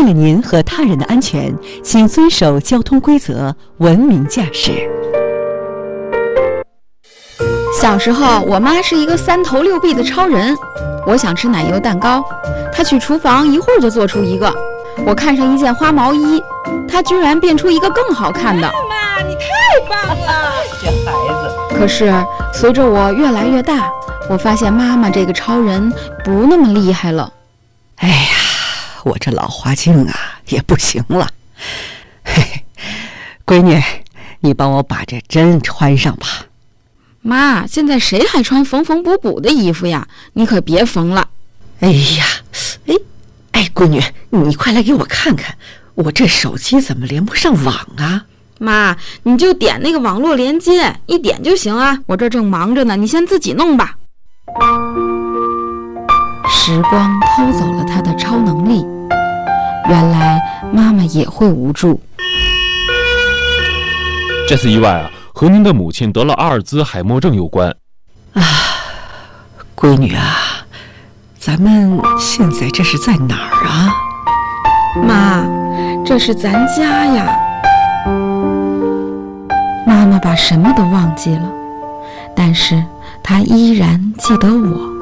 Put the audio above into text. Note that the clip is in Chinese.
了您和他人的安全，请遵守交通规则，文明驾驶。 小时候，我妈是一个3头6臂的超人。我想吃奶油蛋糕，她去厨房一会儿就做出一个。我看上一件花毛衣，她居然变出一个更好看的。 妈妈，你太棒了！这孩子。 可是随着我越来越大，我发现妈妈这个超人不那么厉害了。 哎呀，我这老花镜啊也不行了。嘿嘿，闺女，你帮我把这针穿上吧。 妈，现在谁还穿缝缝补补的衣服呀？你可别缝了。 哎呀，哎，闺女，你快来给我看看，我这手机怎么连不上网啊？ 妈，你就点那个网络连接，一点就行啊。我这正忙着呢，你先自己弄吧。时光偷走了她的超能力，原来妈妈也会无助。 这次意外啊，和您的母亲得了阿尔兹海默症有关。 啊，闺女啊，咱们现在这是在哪儿啊？ 妈，这是咱家呀。妈妈把什么都忘记了，但是她依然记得我。